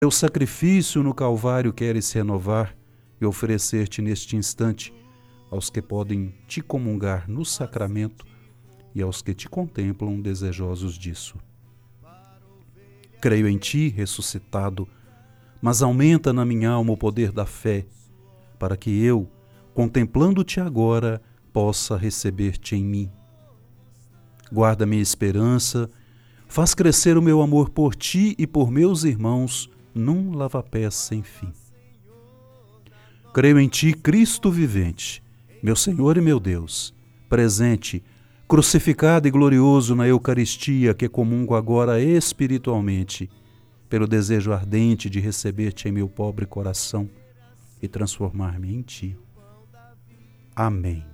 Teu sacrifício no Calvário queres renovar e oferecer-te neste instante aos que podem te comungar no sacramento e aos que te contemplam desejosos disso. Creio em ti, ressuscitado, mas aumenta na minha alma o poder da fé, para que eu, contemplando-te agora, possa receber-te em mim. Guarda minha esperança, faz crescer o meu amor por ti e por meus irmãos num lava-pés sem fim. Creio em ti, Cristo vivente, meu Senhor e meu Deus, presente, crucificado e glorioso na Eucaristia que comungo agora espiritualmente, pelo desejo ardente de receber-te em meu pobre coração e transformar-me em ti. Amém.